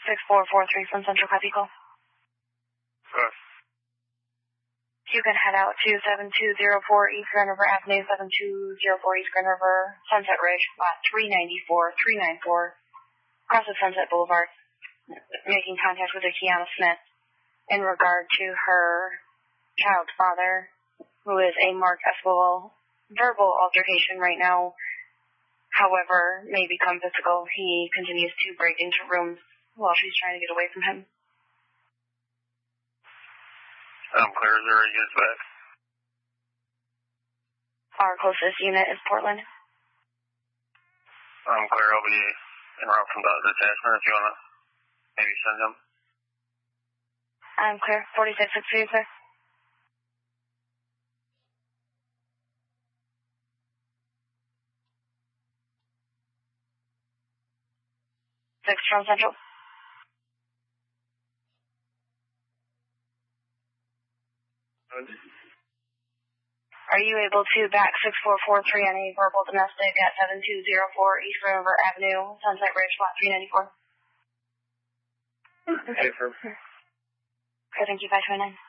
6443 from Central Copy Call. You can head out to 7204 East Grand River Avenue, 7204 East Grand River, Sunset Ridge, lot 394, 394, across the Sunset Boulevard, making contact with Kiana Smith in regard to her child's father, who is a Mark Esquivel. Verbal altercation right now, however, may become physical. He continues to break into rooms while she's trying to get away from him. I'm clear. Is there a unit back? Our closest unit is Portland. I'm clear. I'll be en route from the detachment if you want to maybe send them. I'm clear. 4662, sir. 6 from Central. Are you able to back 6443 on a verbal domestic at 7204 East River Avenue, Sunset Ridge, lot 394? Okay, sir. Okay, thank you, 529.